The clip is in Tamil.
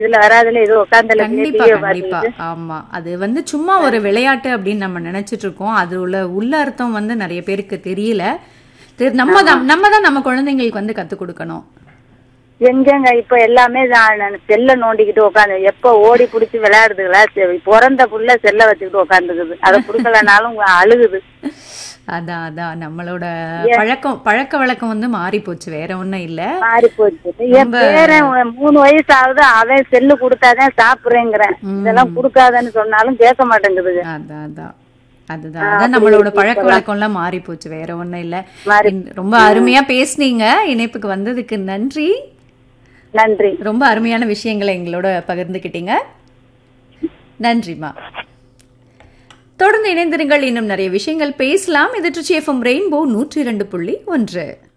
இதுல வராதுல இது உட்காந்துல கண்டிப்பா கண்டிப்பா ஆமா. அது வந்து சும்மா ஒரு விளையாட்டு அப்படின்னு நம்ம நினைச்சிட்டு இருக்கோம். அது உள்ள அர்த்தம் வந்து நிறைய பேருக்கு தெரியல. நம்ம தான் நம்ம குழந்தைங்களுக்கு வந்து கத்து கொடுக்கணும். எங்கங்க இப்ப எல்லாமே செல்ல நோண்டிக்கிட்டு உட்காந்து எப்ப ஓடி புடிச்சு விளையாடுதுங்களா பிறந்த புள்ள செல்ல வச்சுக்கிட்டு உட்காந்துக்குது. அதை குடுக்கலனாலும் அழுகுது. அதான் அதான் நம்மளோட பழக்க வழக்கம் வந்து மாறி போச்சு, வேற ஒண்ணும் இல்ல. மாறி போச்சு. என் பேரன் 3 வயசு ஆகுது, அவன் செல்லு கொடுத்தாதான் சாப்பிடுறேங்கிறேன். இதெல்லாம் கொடுக்காதன்னு சொன்னாலும் கேட்க மாட்டேங்குதுங்க. அதான் அதான் அதுதான் நம்மளோட பழக்க வழக்கம் எல்லாம் மாறி போச்சு, வேற ஒண்ணும் இல்ல. ரொம்ப அருமையா பேசுனீங்க. இணைப்புக்கு வந்ததுக்கு நன்றி. நன்றி. ரொம்ப அருமையான விஷயங்களை எங்களோட பகிர்ந்துக்கிட்டீங்க. நன்றிமா. தொடர்ந்து இணைந்திருங்கள், இன்னும் நிறைய விஷயங்கள் பேசலாம். இது ட்ரிச்சி எஃப்எம் ரெயின்போ 102.1.